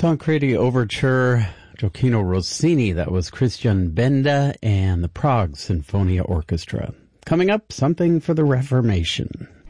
Tancredi Overture, Gioacchino Rossini, that was Christian Benda, and the Prague Sinfonia Orchestra. Coming up, something for the Reformation.